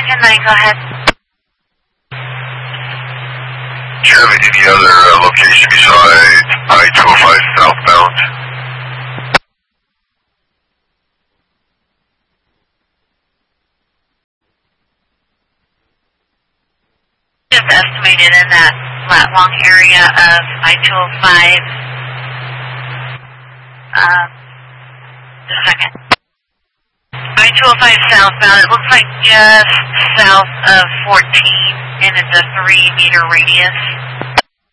10-9, go ahead. Do you have any other location besides I-205 southbound? Just estimated in that flat long area of I-205. Just a second. I-205 southbound, it looks like just south of 14, and it's a 3-meter radius.